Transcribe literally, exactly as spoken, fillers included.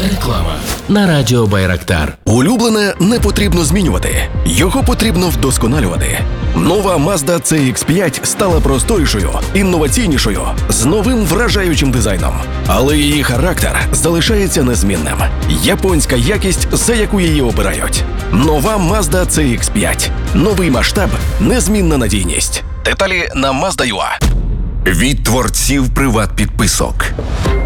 Реклама на радіо Байрактар. Улюблене не потрібно змінювати. Його потрібно вдосконалювати. Нова Mazda ці ікс п'ять стала просторішою, інноваційнішою, з новим вражаючим дизайном. Але її характер залишається незмінним. Японська якість, за яку її обирають. Нова Mazda ці ікс п'ять. Новий масштаб, незмінна надійність. Деталі на Mazda.ua. Від творців приват-підписок.